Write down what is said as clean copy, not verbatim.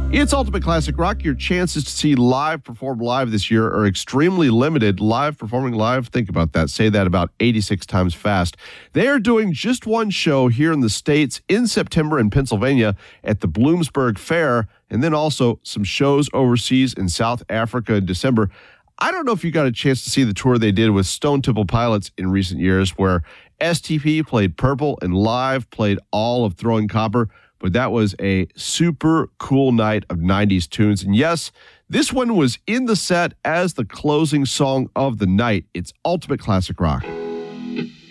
It's Ultimate Classic Rock. Your chances to see perform live this year are extremely limited. Performing live, think about that. Say that about 86 times fast. They are doing just one show here in the States in September in Pennsylvania at the Bloomsburg Fair, and then also some shows overseas in South Africa in December. I don't know if you got a chance to see the tour they did with Stone Temple Pilots in recent years, where STP played Purple and Live played all of Throwing Copper. But that was a super cool night of 90s tunes. And yes, this one was in the set as the closing song of the night. It's Ultimate Classic Rock.